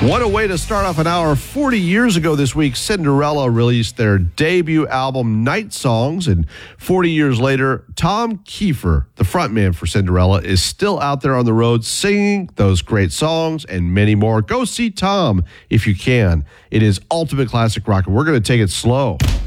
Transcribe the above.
What a way to start off an hour. 40 years ago this week, Cinderella released their debut album, Night Songs. And 40 years later, Tom Kiefer, the frontman for Cinderella, is still out there on the road singing those great songs and many more. Go see Tom if you can. It is ultimate classic rock, and we're going to take it slow.